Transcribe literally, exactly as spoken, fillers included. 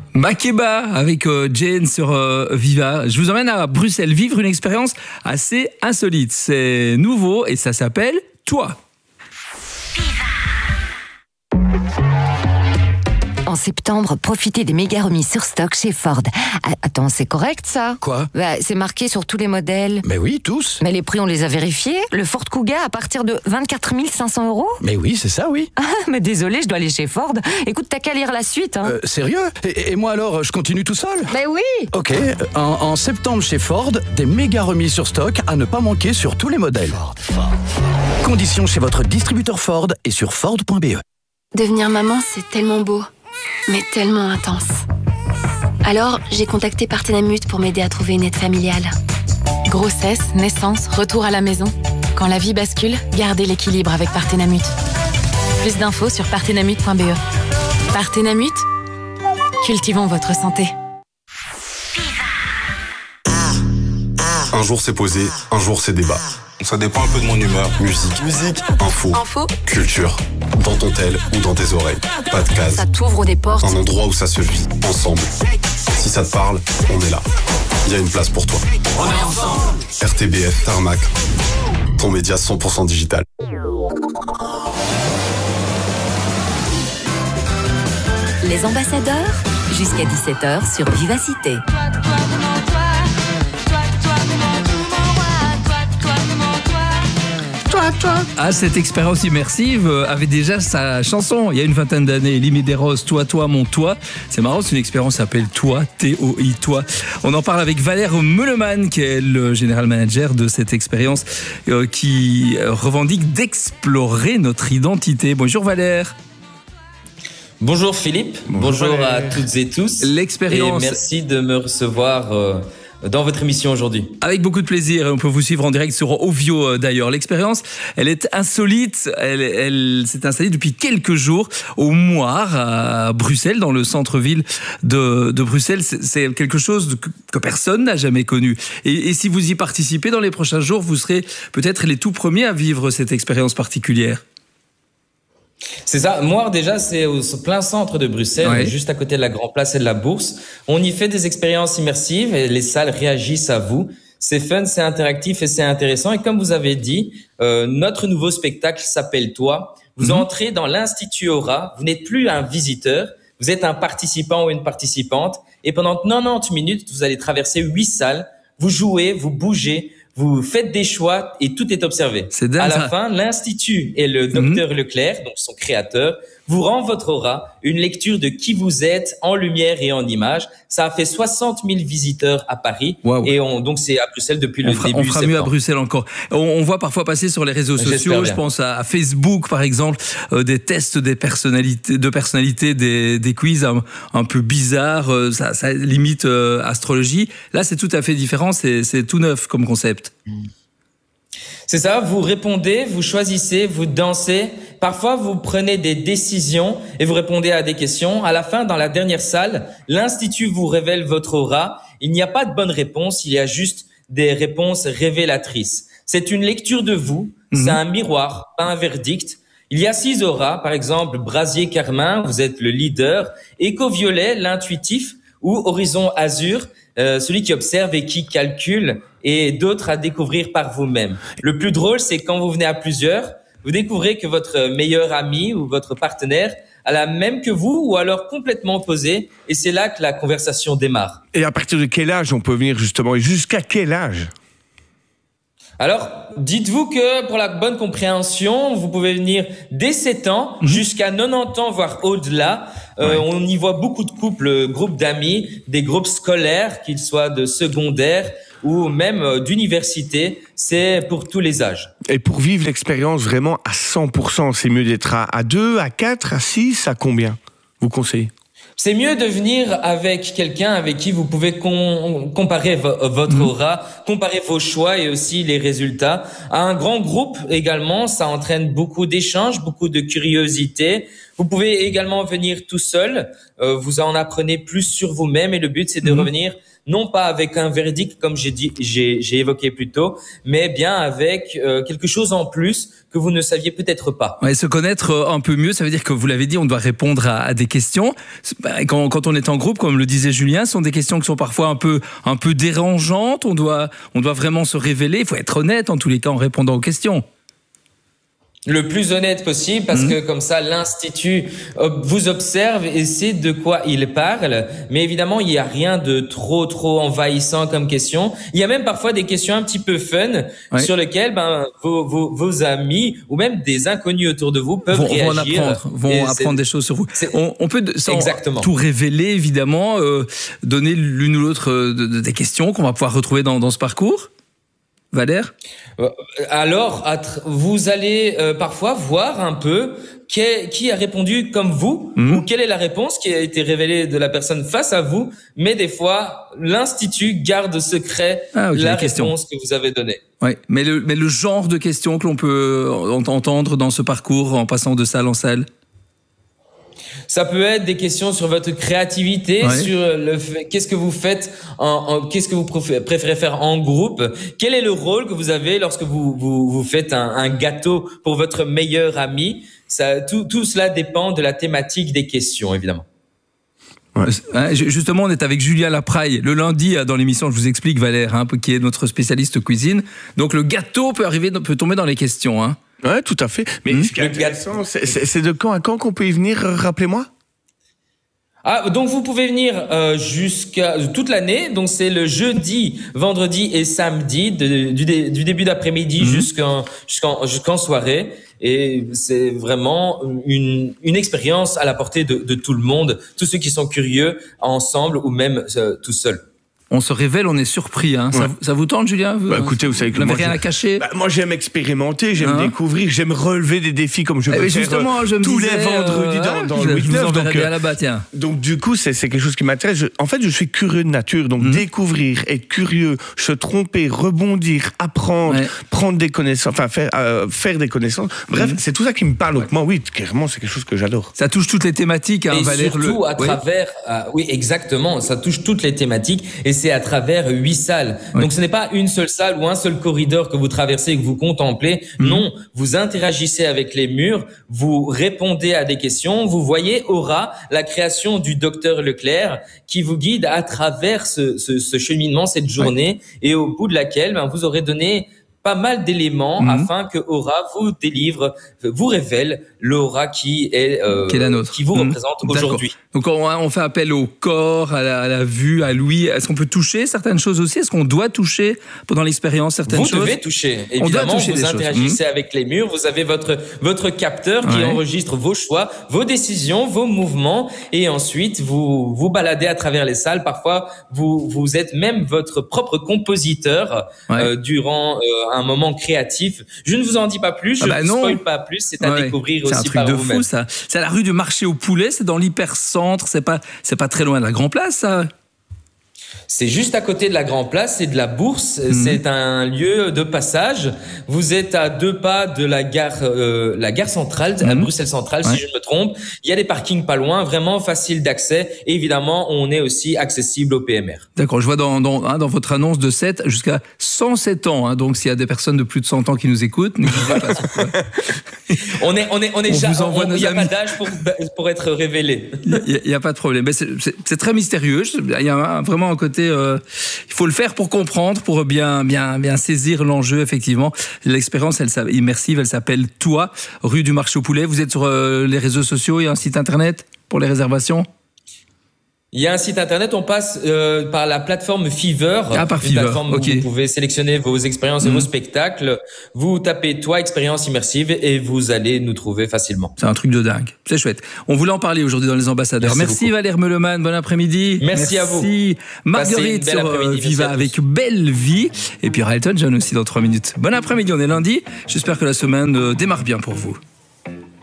Makeba avec euh, Jane sur euh, Viva. Je vous emmène à Bruxelles vivre une expérience assez insolite. C'est nouveau et ça s'appelle Toi. En septembre, profitez des méga remises sur stock chez Ford. Ah, attends, c'est correct ça? Quoi? Bah, c'est marqué sur tous les modèles. Mais oui, tous. Mais les prix, on les a vérifiés. Le Ford Kuga à partir de vingt-quatre mille cinq cents euros. Mais oui, c'est ça, oui. Ah, mais désolé, je dois aller chez Ford. Écoute, t'as qu'à lire la suite. Hein. Euh, sérieux? et, et moi alors, je continue tout seul? Mais oui. Ok, en, en septembre chez Ford, des méga remises sur stock à ne pas manquer sur tous les modèles. Ford, Ford, Ford. Conditions chez votre distributeur Ford et sur Ford point B E. Devenir maman, c'est tellement beau, mais tellement intense. Alors, j'ai contacté Partenamut pour m'aider à trouver une aide familiale. Grossesse, naissance, retour à la maison. Quand la vie bascule, gardez l'équilibre avec Partenamut. Plus d'infos sur partenamut point B E. Partenamut, cultivons votre santé. Un jour c'est posé, un jour c'est débat. Ça dépend un peu de mon humeur. Musique, musique, info, Info, culture. Dans ton tel ou dans tes oreilles. Pas de case. ça t'ouvre des portes. Un endroit où ça se vit ensemble. Si ça te parle, on est là. Il y a une place pour toi. On est ensemble. R T B F Tarmac. Ton média cent pour cent digital. Les ambassadeurs, jusqu'à dix-sept heures sur Vivacité. Ah, cette expérience immersive avait déjà sa chanson il y a une vingtaine d'années. Limi des Roses, Toi, Toi, Mon Toi. C'est marrant, c'est une expérience qui s'appelle Toi, T O I, Toi. On en parle avec Valère Meuleman, qui est le général manager de cette expérience, euh, qui revendique d'explorer notre identité. Bonjour Valère. Bonjour Philippe, bonjour, bonjour à toutes et tous. L'expérience. Et merci de me recevoir euh, dans votre émission aujourd'hui. Avec beaucoup de plaisir, et on peut vous suivre en direct sur Ovio d'ailleurs. L'expérience, elle est insolite, elle, elle s'est installée depuis quelques jours au Moire à Bruxelles, dans le centre-ville de, de Bruxelles. C'est, c'est quelque chose que, que personne n'a jamais connu. Et, et si vous y participez dans les prochains jours, vous serez peut-être les tout premiers à vivre cette expérience particulière. C'est ça. Moire, déjà, c'est au plein centre de Bruxelles, ouais. juste à côté de la Grand Place et de la Bourse. On y fait des expériences immersives et les salles réagissent à vous. C'est fun, c'est interactif et c'est intéressant. Et comme vous avez dit, euh, notre nouveau spectacle s'appelle Toi. Vous mm-hmm. entrez dans l'Institut Aura. Vous n'êtes plus un visiteur. Vous êtes un participant ou une participante. Et pendant quatre-vingt-dix minutes, vous allez traverser huit salles. Vous jouez, vous bougez. Vous faites des choix et tout est observé. C'est dingue, à la ça. fin, l'Institut et le docteur mmh. Leclerc, donc son créateur, vous rend votre aura, une lecture de qui vous êtes en lumière et en images. Ça a fait soixante mille visiteurs à Paris. Wow. Et on, donc c'est à Bruxelles depuis on le fera, début On fera septembre. mieux à Bruxelles encore. On, on voit parfois passer sur les réseaux sociaux, je pense à, à Facebook par exemple, euh, des tests des personnalités, de personnalité, des, des quiz un, un peu bizarres, euh, ça, ça limite euh, astrologie. Là, c'est tout à fait différent, c'est, c'est tout neuf comme concept. Mmh. C'est ça, vous répondez, vous choisissez, vous dansez. Parfois, vous prenez des décisions et vous répondez à des questions. À la fin, dans la dernière salle, l'Institut vous révèle votre aura. Il n'y a pas de bonne réponse, il y a juste des réponses révélatrices. C'est une lecture de vous, mmh. c'est un miroir, pas un verdict. Il y a six auras, par exemple, Brasier Carmin, vous êtes le leader, Éco-Violet, l'intuitif, ou Horizon Azur, euh, celui qui observe et qui calcule, et d'autres à découvrir par vous-même. Le plus drôle, c'est quand vous venez à plusieurs, vous découvrez que votre meilleur ami ou votre partenaire a la même que vous ou alors complètement opposé, et c'est là que la conversation démarre. Et à partir de quel âge on peut venir justement, et jusqu'à quel âge ? Alors, dites-vous que pour la bonne compréhension, vous pouvez venir dès sept ans mmh. jusqu'à quatre-vingt-dix ans, voire au-delà. Euh, ouais. On y voit beaucoup de couples, groupes d'amis, des groupes scolaires, qu'ils soient de secondaire ou même d'université. C'est pour tous les âges. Et pour vivre l'expérience vraiment à cent pour cent, c'est mieux d'être à, à deux, à quatre, à six, à combien vous conseillez ? C'est mieux de venir avec quelqu'un avec qui vous pouvez com- comparer vo- votre mmh. aura, comparer vos choix et aussi les résultats. À un grand groupe également, ça entraîne beaucoup d'échanges, beaucoup de curiosité. Vous pouvez également venir tout seul. Euh, vous en apprenez plus sur vous-même et le but, c'est de mmh. revenir non pas avec un verdict comme j'ai dit, j'ai, j'ai évoqué plus tôt, mais bien avec euh, quelque chose en plus que vous ne saviez peut-être pas. Ouais, se connaître un peu mieux, ça veut dire que vous l'avez dit, on doit répondre à, à des questions. Quand, quand on est en groupe, comme le disait Julien, ce sont des questions qui sont parfois un peu, un peu dérangeantes. On doit, on doit vraiment se révéler. Il faut être honnête en tous les cas en répondant aux questions. Le plus honnête possible, parce mmh. que comme ça, l'Institut vous observe et sait de quoi il parle. Mais évidemment, il n'y a rien de trop, trop envahissant comme question. Il y a même parfois des questions un petit peu fun ouais. sur lesquelles ben, vos, vos, vos amis ou même des inconnus autour de vous peuvent vont, réagir. Vont apprendre, vont apprendre des choses sur vous. On, on peut, sans Exactement. tout révéler, évidemment, euh, donner l'une ou l'autre de, de, des questions qu'on va pouvoir retrouver dans, dans ce parcours. Valère ? Alors, vous allez euh, parfois voir un peu qui, est, qui a répondu comme vous mmh. ou quelle est la réponse qui a été révélée de la personne face à vous. Mais des fois, l'Institut garde secret ah, okay, la réponse que vous avez donnée. Oui, mais le, mais le genre de questions que l'on peut entendre dans ce parcours en passant de salle en salle ? Ça peut être des questions sur votre créativité, ouais. sur le qu'est-ce que vous faites, en, en, qu'est-ce que vous préférez faire en groupe, quel est le rôle que vous avez lorsque vous vous, vous faites un, un gâteau pour votre meilleur ami. Ça, tout, tout cela dépend de la thématique des questions, évidemment. Ouais. Justement, on est avec Julien Lapraille le lundi dans l'émission. Je vous explique, Valère, hein, qui est notre spécialiste cuisine. Donc le gâteau peut arriver, peut tomber dans les questions, hein. Ouais, tout à fait. Mais mmh. ce qui est intéressant, c'est, c'est de quand à quand qu'on peut y venir, rappelez-moi? Ah, donc vous pouvez venir euh, jusqu'à toute l'année. Donc c'est le jeudi, vendredi et samedi, de, du, dé, du début d'après-midi mmh. jusqu'en, jusqu'en, jusqu'en soirée. Et c'est vraiment une, une expérience à la portée de, de tout le monde, tous ceux qui sont curieux, ensemble ou même euh, tout seuls. On se révèle, on est surpris. Hein. Ouais. Ça, ça vous tente, Julien? Bah, écoutez, vous savez que vous n'avez moi, rien à cacher. Bah, moi, j'aime expérimenter, j'aime hein découvrir, j'aime relever des défis comme je peux eh faire justement, je me tous disais, les vendredis euh, dans, dans je, le huit neuf. Donc, euh, là-bas, tiens. donc, du coup, c'est, c'est quelque chose qui m'intéresse. Je, en fait, je suis curieux de nature. Donc, mmh. découvrir, être curieux, se tromper, rebondir, apprendre, ouais. prendre des connaissances, enfin, faire, euh, faire des connaissances. Bref, mmh. c'est tout ça qui me parle. Donc, moi, oui, clairement, c'est quelque chose que j'adore. Ça touche toutes les thématiques, hein, et Valère. Surtout le... à travers, oui. Euh, oui, exactement. Ça touche toutes les thématiques et c'est à travers huit salles. Oui. Donc, ce n'est pas une seule salle ou un seul corridor que vous traversez et que vous contemplez. Mmh. Non, vous interagissez avec les murs, vous répondez à des questions, vous voyez Aura, la création du docteur Leclerc, qui vous guide à travers ce, ce, ce cheminement, cette journée, oui. et au bout de laquelle ben, vous aurez donné pas mal d'éléments mmh. afin que Aura vous délivre, vous révèle l'aura qui est, euh, qui, est la nôtre. qui vous mmh. représente aujourd'hui. Donc on, on fait appel au corps, à la, à la vue, à l'ouïe. Est-ce qu'on peut toucher certaines choses aussi? Est-ce qu'on doit toucher pendant l'expérience certaines vous choses? Vous devez toucher. Évidemment, toucher vous interagissez mmh. avec les murs. Vous avez votre votre capteur qui ouais. enregistre vos choix, vos décisions, vos mouvements, et ensuite vous vous baladez à travers les salles. Parfois, vous vous êtes même votre propre compositeur ouais. euh, durant euh, un moment créatif. Je ne vous en dis pas plus, je ne ah bah spoil pas plus, c'est à ouais, découvrir aussi par vous-même. C'est un truc de fou, ça. C'est à la rue du Marché au Poulet, c'est dans l'hypercentre, c'est pas, c'est pas très loin de la Grand Place, ça. C'est juste à côté de la Grand Place, c'est de la Bourse, mmh. c'est un lieu de passage. Vous êtes à deux pas de la gare, euh, la gare centrale, mmh. à Bruxelles Centrale, ouais. si je ne me trompe. Il y a des parkings pas loin, vraiment facile d'accès. Et évidemment, on est aussi accessible au P M R. D'accord, je vois dans, dans, hein, dans votre annonce de sept jusqu'à cent sept ans. Hein, donc, s'il y a des personnes de plus de cent ans qui nous écoutent, n'hésitez pas. on est, on est, on est, on vous envoie il n'y a pas d'âge pour, pour être révélé. Il n'y a, a pas de problème. Mais c'est, c'est, c'est très mystérieux. Il y a vraiment un côté. Euh, il faut le faire pour comprendre, pour bien, bien, bien saisir l'enjeu, effectivement. L'expérience, elle, immersive, elle s'appelle Toi, rue du Marché au Poulet. Vous êtes sur euh, les réseaux sociaux, il y a un site internet pour les réservations? Il y a un site internet, on passe euh, par la plateforme Fever, ah, par une Fever. plateforme okay. où vous pouvez sélectionner vos expériences mmh. et vos spectacles. Vous tapez Toi, expérience immersive, et vous allez nous trouver facilement. C'est un truc de dingue, c'est chouette. On voulait en parler aujourd'hui dans Les Ambassadeurs. Merci, Merci Valère Meuleman, bon après-midi. Merci, Merci à vous. Marguerite sur euh, Viva avec Belle Vie, et puis Elton John aussi dans trois minutes. Bon après-midi, on est lundi. J'espère que la semaine euh, démarre bien pour vous.